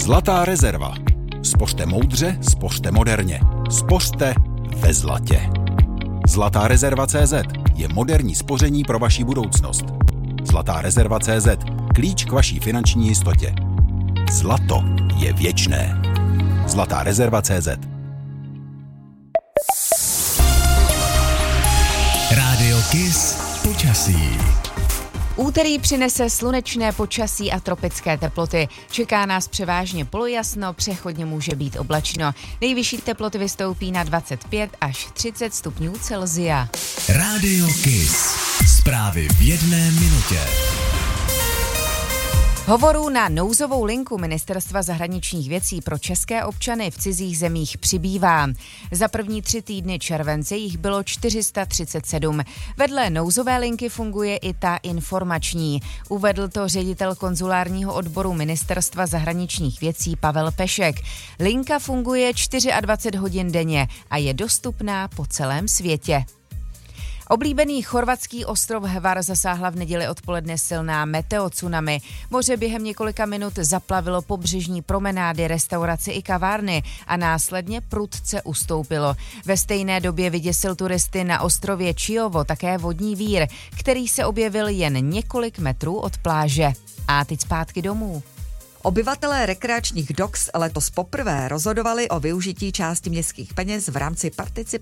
Zlatá rezerva. Spořte moudře, spořte moderně. Spořte ve zlatě. Zlatá rezerva.cz je moderní spoření pro vaši budoucnost. Zlatá rezerva.cz. Klíč k vaší finanční jistotě. Zlato je věčné. Zlatá rezerva.cz. Rádio Kiss počasí. Úterý přinese slunečné počasí a tropické teploty. Čeká nás převážně polojasno, přechodně může být oblačno. Nejvyšší teploty vystoupí na 25 až 30 stupňů Celsia. Rádio Kiss. Zprávy v jedné minutě. Hovorů na nouzovou linku Ministerstva zahraničních věcí pro české občany v cizích zemích přibývá. Za první 3 týdny července jich bylo 437. Vedle nouzové linky funguje i ta informační. Uvedl to ředitel konzulárního odboru Ministerstva zahraničních věcí Pavel Pešek. Linka funguje 24 hodin denně a je dostupná po celém světě. Oblíbený chorvatský ostrov Hvar zasáhla v neděli odpoledne silná meteotsunami. Moře během několika minut zaplavilo pobřežní promenády, restaurace i kavárny a následně prudce ustoupilo. Ve stejné době vyděsil turisty na ostrově Čiovo také vodní vír, který se objevil jen několik metrů od pláže. A teď zpátky domů. Obyvatelé rekreačních doks letos poprvé rozhodovali o využití části městských peněz v rámci participace